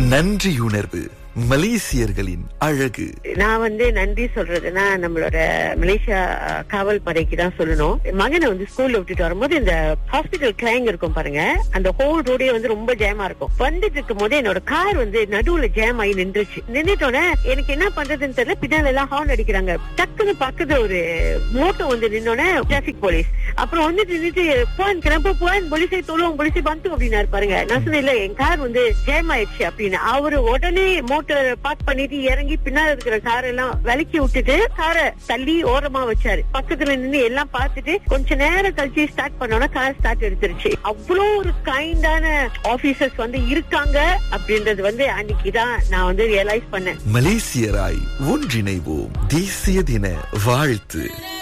நன்றியுணர்வு மலேசியர்களின் அழகு. நான் நன்றி சொல்றதுன்னா நம்மளோட மலேசியா காவல் படைக்கு தான் சொல்லணும். மகனை ஸ்கூல்ல விட்டுட்டு வரும்போது இந்த ஹாஸ்பிட்டல் கிளைங் இருக்கும் பாருங்க, அந்த ஹோல் ரோடே ரொம்ப ஜாமா இருக்கும். வந்துட்டு இருக்கும் போது என்னோட கார் நடுவுல ஜாம் ஆகி நின்றுட்டோன்னே எனக்கு என்ன பண்றதுன்னு தெரியல. பின்னால எல்லாம் ஹார்ன் அடிக்கிறாங்க. டக்குன்னு பக்கத்துல ஒரு மோட்டோ நின்னோடனே டிராபிக் போலீஸ் அப்புறம் நின்றுட்டு போன் கிளம்ப போன் போலீஸை தோலும் போலீஸை பந்து அப்படின்னாரு பாருங்க. நான் சொன்னேன் இல்ல என் கார் ஜாம் ஆயிடுச்சு அப்படின்னு. அவரு உடனே மோட்டர் பார்க் பண்ணிட்டு இறங்கி பின்னால இருக்கிற கார் எல்லாம் விலக்கி விட்டுட்டு காரை தள்ளி ஓரமா வச்சாரு. பக்கத்துல நின்று எல்லாம் பார்த்துட்டு கொஞ்ச நேரம் கழிச்சு ஸ்டார்ட் பண்ணோம்னா கார் ஸ்டார்ட் எடுத்துருச்சு. அவ்வளோ ஒரு கைண்டான ஆபீசர்ஸ் இருக்காங்க அப்படின்றது அன்னைக்குதான் நான் ரியலைஸ் பண்ணேன். மலேசியராய் ஒன்றிணைவோம். தேசிய தின வாழ்த்து.